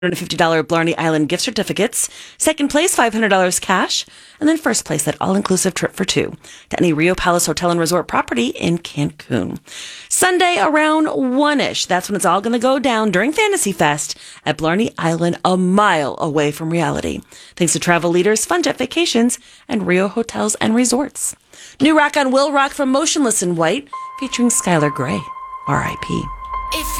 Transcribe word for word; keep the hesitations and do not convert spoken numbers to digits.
one hundred fifty dollars Blarney Island gift certificates. Second place, five hundred dollars cash. And then first place, that all-inclusive trip for two to any Rio Palace Hotel and Resort property in Cancun. Sunday around one-ish. That's when it's all going to go down during Fantasy Fest at Blarney Island, a mile away from reality. Thanks to travel leaders, Fun Jet Vacations, and Rio Hotels and Resorts. New rock on Will Rock from Motionless in White, featuring Skylar Grey, R I P. If